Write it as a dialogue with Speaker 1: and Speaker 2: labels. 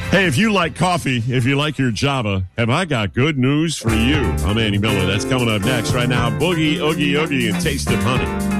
Speaker 1: Hey, if you like coffee, if you like your Java, have I got good news for you? I'm Andy Miller. That's coming up next. Right now, Boogie, Oogie, Oogie, and Taste of Honey.